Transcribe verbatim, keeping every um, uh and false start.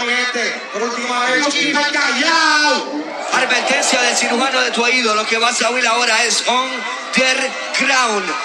mi gente. Por última vez, Chucky Callao. Advertencia del cirujano de tu oído. Lo que vas a oír ahora es On The Ground.